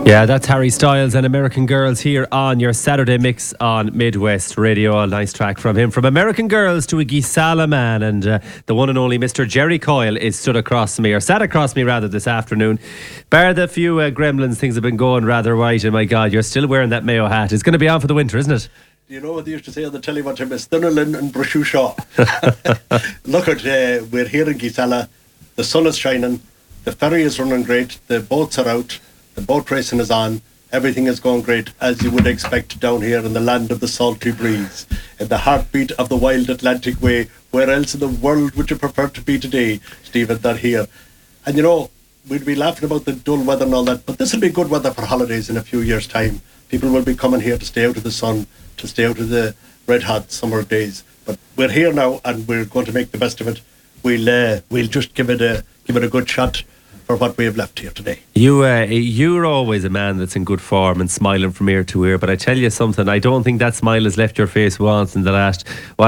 Yeah, that's Harry Styles and American Girls here on your Saturday mix on Midwest Radio. A nice track from him. From American Girls to a Gisala man. And the one and only Mr. Jerry Coyle is sat across me rather this afternoon. Bar the few gremlins, things have been going rather right. And my God, you're still wearing that Mayo hat. It's going to be on for the winter, isn't it? You know what they used to say on the telly what time is Dunnerlin and Brushu Shaw. Look at, we're here in Gisala. The sun is shining. The ferry is running great. The boats are out. The boat racing is on. Everything is going great, as you would expect down here in the land of the salty breeze, in the heartbeat of the wild Atlantic way. Where else in the world would you prefer to be today, Stephen, than here? And you know, we'd be laughing about the dull weather and all that, but this will be good weather for holidays in a few years' time. People will be coming here to stay out of the sun, to stay out of the red hot summer days. But we're here now, and we're going to make the best of it. We'll just give it a good shot for what we have left here today. You're always a man that's in good form and smiling from ear to ear, but I tell you something, I don't think that smile has left your face once in the last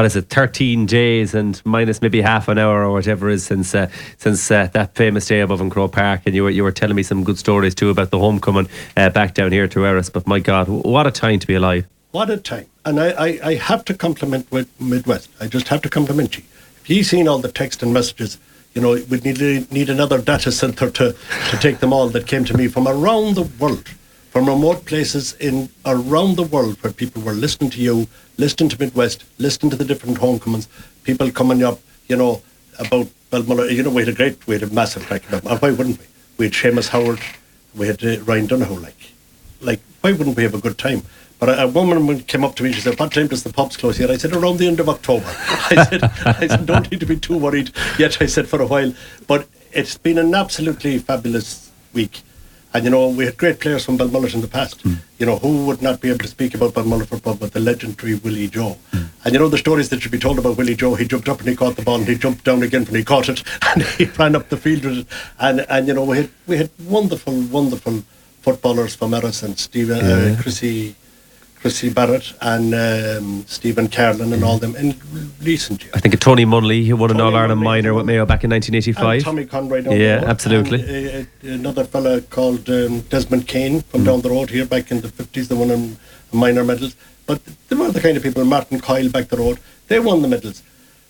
13 days and minus maybe half an hour or whatever it is since that famous day above in Croke Park. And you were telling me some good stories too about the homecoming back down here to Erris. But my God, what a time to be alive. What a time. And I have to compliment with Midwest. I just have to compliment you. If you've seen all the text and messages, you know, we'd need another data centre to take them all that came to me from around the world, from remote places around the world where people were listening to you, listening to Midwest, listening to the different homecomings, people coming up, you know, about Balmuller. You know, we had a massive crack about, and why wouldn't we? We had Seamus Howard, we had Ryan Donoghue, like why wouldn't we have a good time? But a woman came up to me, she said, what time does the pubs close here? I said, around the end of October. I said, don't need to be too worried yet, I said, for a while. But it's been an absolutely fabulous week. And, you know, we had great players from Balmullet in the past. You know, who would not be able to speak about Balmullet for pub, but the legendary Willie Joe. And, you know, the stories that should be told about Willie Joe, he jumped up and he caught the ball and he jumped down again when he caught it and he ran up the field with it. And you know, we had wonderful, wonderful footballers from Erris and Stephen, Chrissy Barrett and Stephen Carlin and all them in recent years. I think Tony Munley, who won an All-Ireland minor with Mayo back in 1985. And Tommy Conroy down the road. Absolutely. And, another fella called Desmond Kane from down the road here back in the 50s, they won minor medals. But they were the kind of people, Martin Coyle back the road, they won the medals.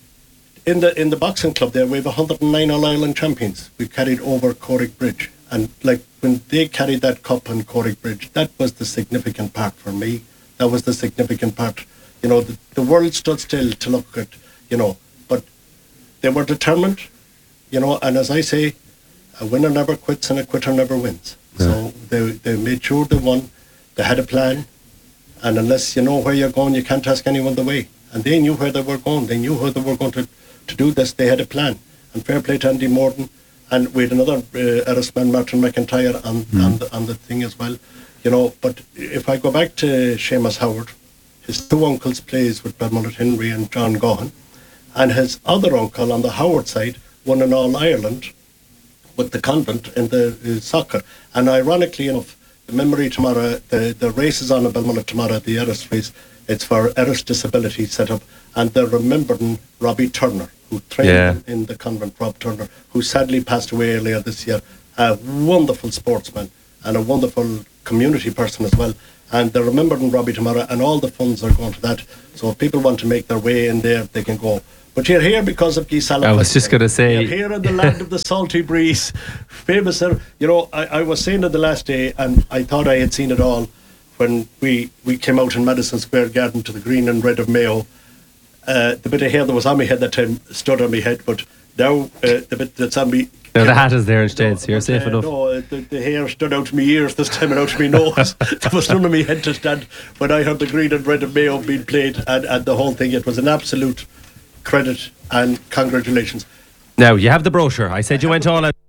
In the boxing club there, we have 109 All-Ireland champions. We carried over Corrick Bridge. And like when they carried that cup on Corrick Bridge, that was the significant part for me. That was the significant part. You know, the world stood still to look at, you know, but they were determined, you know, and as I say, a winner never quits and a quitter never wins. Yeah. So they made sure they won, they had a plan, and unless you know where you're going, you can't ask anyone the way. And they knew where they were going. They knew how they were going to do this. They had a plan. And fair play to Andy Morden. And we had another Erris man, Martin McIntyre, on the thing as well. You know, but if I go back to Seamus Howard, his two uncles plays with Balmullet Henry and John Gohan, and his other uncle on the Howard side won an All-Ireland with the convent in the soccer. And ironically enough, the memory tomorrow, the race is on in Balmullet tomorrow, the Erris race. It's for Erris Disability set up, and they're remembering Robbie Turner, who trained in the convent, Rob Turner, who sadly passed away earlier this year. A wonderful sportsman and a wonderful community person as well. And they're remembering Robbie tomorrow, and all the funds are going to that. So if people want to make their way in there, they can go. But you're here because of Gisala. I was just going to say, you're here in the land of the salty breeze. Famous, you know, I was saying it the last day, and I thought I had seen it all when we came out in Madison Square Garden to the green and red of Mayo. The bit of hair that was on my head that time stood on my head, but now the bit that's on me. No, the hat is there instead, so you're safe enough. No, the hair stood out of my ears this time and out of my nose. There was none of me head to stand when I heard the green and red of Mayo being played, and the whole thing. It was an absolute credit and congratulations. Now, you have the brochure. I said you went all out.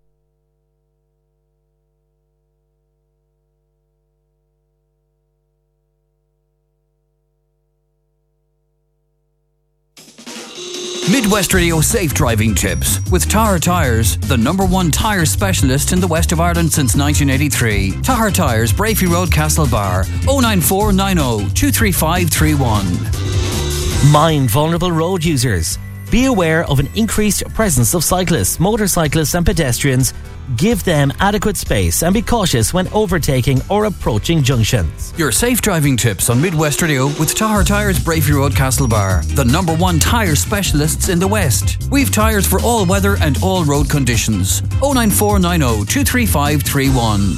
Midwest Radio Safe Driving Tips with Tahar Tyres, the #1 tyre specialist in the west of Ireland since 1983. Tahar Tyres, Brafey Road, Castlebar, 09490 23531. Mind vulnerable road users. Be aware of an increased presence of cyclists, motorcyclists and pedestrians Give them adequate space and be cautious when overtaking or approaching junctions. Your safe driving tips on Midwest Radio with Tahar Tyres, Braefery Road, Castlebar, the #1 tyre specialists in the West. We've tyres for all weather and all road conditions. 09490 235 31.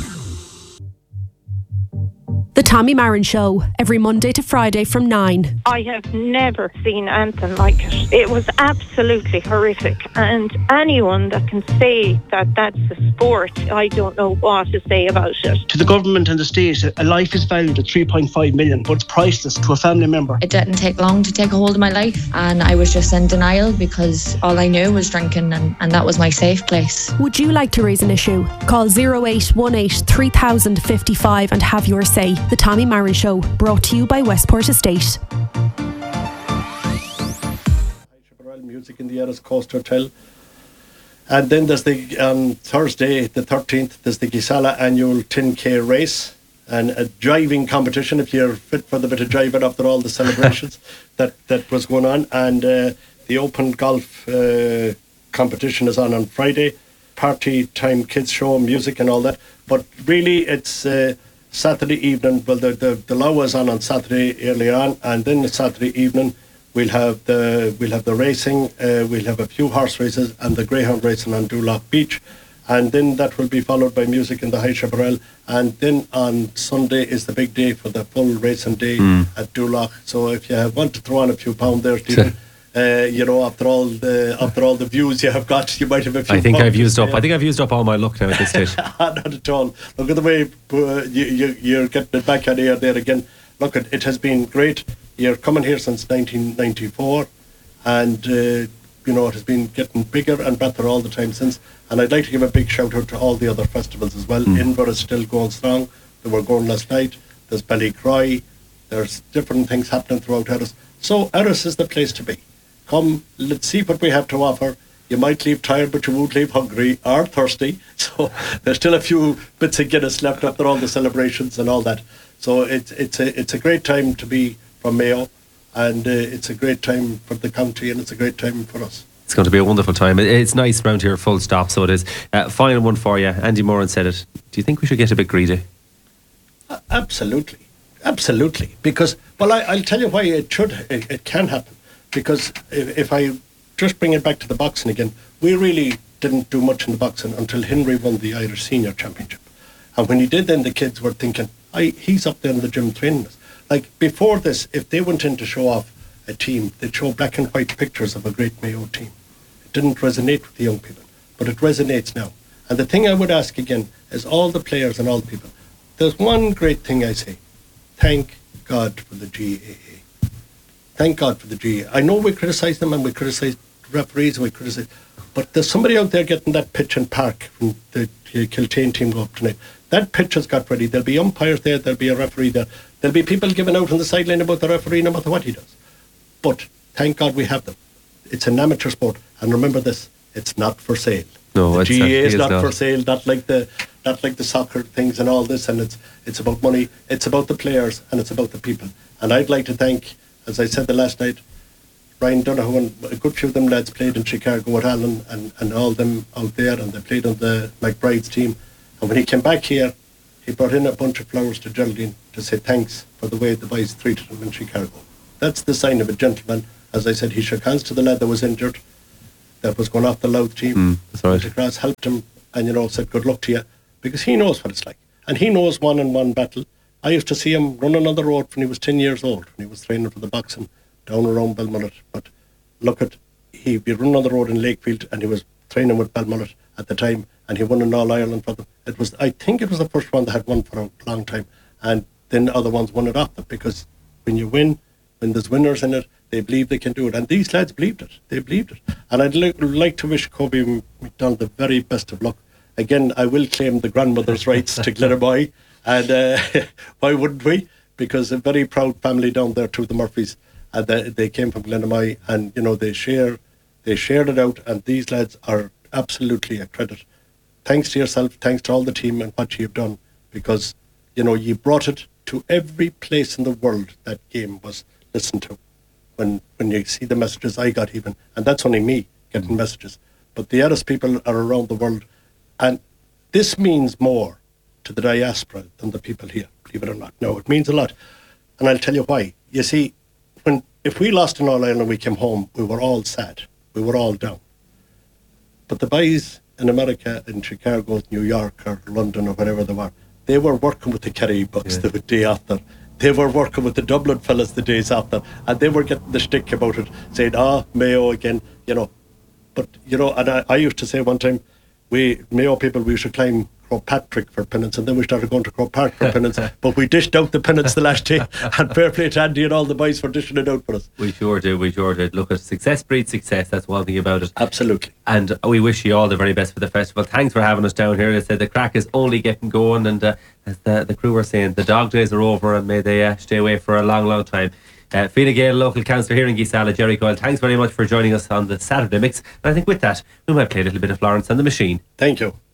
The Tommy Marin Show, every Monday to Friday from 9. I have never seen anything like it. It was absolutely horrific. And anyone that can say that that's a sport, I don't know what to say about it. To the government and the state, a life is valued at 3.5 million, but it's priceless to a family member. It didn't take long to take a hold of my life, and I was just in denial because all I knew was drinking, and that was my safe place. Would you like to raise an issue? Call 0818 3055 and have your say. The Tommy Marin Show, brought to you by Westport Estate. Music in the Eris Coast Hotel. And then there's the Thursday, the 13th, there's the Gisala annual 10K race and a driving competition, if you're fit for the bit of driving after all the celebrations that was going on. And the Open Golf competition is on Friday. Party time, kids show, music and all that. But really it's Saturday evening. Well, the Law is on Saturday earlier on, and then Saturday evening we'll have the racing. We'll have a few horse races and the greyhound racing on Dulac Beach, and then that will be followed by music in the High Chaparral. And then on Sunday is the big day for the full racing day at Dulac. So if you want to throw on a few pound there, Stephen. After all the views you have got, you might have a few. I think I've used up all my luck now at this stage. Not at all. Look at the way you're getting it back on air there again. Look, it has been great. You're coming here since 1994, and it has been getting bigger and better all the time since. And I'd like to give a big shout out to all the other festivals as well. Edinburgh is still going strong. They were going last night. There's Ballycroy. There's different things happening throughout Eris. So Eris is the place to be. Come, let's see what we have to offer. You might leave tired, but you won't leave hungry or thirsty. So there's still a few bits of Guinness left after all the celebrations and all that. So it's a great time to be from Mayo, and it's a great time for the county, and it's a great time for us. It's going to be a wonderful time. It's nice round here, full stop, so it is. Final one for you. Andy Moran said it. Do you think we should get a bit greedy? Absolutely. Because, well, I'll tell you why it can happen. Because if I just bring it back to the boxing again, we really didn't do much in the boxing until Henry won the Irish Senior Championship. And when he did, then the kids were thinking, he's up there in the gym training us. Like before this, if they went in to show off a team, they'd show black and white pictures of a great Mayo team. It didn't resonate with the young people, but it resonates now. And the thing I would ask again is all the players and all the people, there's one great thing I say, thank God for the GAA. Thank God for the GAA. I know we criticise them and we criticise referees and we criticise, but there's somebody out there getting that pitch in Park when the Kiltane team go up tonight. That pitch has got ready. There'll be umpires there, there'll be a referee there. There'll be people giving out on the sideline about the referee no matter what he does. But thank God we have them. It's an amateur sport. And remember this, it's not for sale. No, the GAA is not for sale, not like the soccer things and all this, and it's about money, it's about the players and it's about the people. And I'd like to thank, as I said the last night, Ryan Donoghue and a good few of them lads played in Chicago with Alan and all them out there, and they played on the McBride's team. And when he came back here, he brought in a bunch of flowers to Geraldine to say thanks for the way the boys treated him in Chicago. That's the sign of a gentleman. As I said, he shook hands to the lad that was injured, that was going off the Louth team. That's right. Grass helped him and, said good luck to you, because he knows what it's like. And he knows one-on-one battle. I used to see him running on the road when he was 10 years old, when he was training for the boxing down around Belmullet. But look he'd be running on the road in Lakefield, and he was training with Belmullet at the time, and he won an All-Ireland for them. I think it was the first one that had won for a long time, and then other ones won it off them, because when you win, when there's winners in it, they believe they can do it. And these lads believed it. They believed it. And I'd like to wish Kobe McDonald the very best of luck. Again, I will claim the grandmother's rights to Glitterboy, and why wouldn't we? Because a very proud family down there too, the Murphys, and they came from Glenamoy, and they shared it out, and these lads are absolutely a credit. Thanks to yourself, thanks to all the team and what you've done, because you brought it to every place in the world. That game was listened to. When you see the messages I got even, and that's only me getting messages, but the Eris people are around the world, and this means more to the diaspora than the people here, believe it or not. No, it means a lot. And I'll tell you why. You see, if we lost in All Ireland and we came home, we were all sad. We were all down. But the boys in America, in Chicago, New York or London or wherever they were working with the Kerry Bucks the day after. They were working with the Dublin fellas the days after. And they were getting the stick about it, saying, Mayo again, But, and I used to say one time, Mayo people, we should climb Croagh Patrick for penance, and then we started going to Croagh Park for penance. But we dished out the penance the last day, and fair play to Andy and all the boys for dishing it out for us. We sure do. Look, at success breeds success. That's one thing about it. Absolutely. And we wish you all the very best for the festival. Thanks for having us down here. As I said, the crack is only getting going, and as the crew were saying, the dog days are over, and may they stay away for a long, long time. Fine Gael, local councillor here in Geesala, Jerry Coyle, thanks very much for joining us on the Saturday Mix. And I think with that, we might play a little bit of Florence and the Machine. Thank you.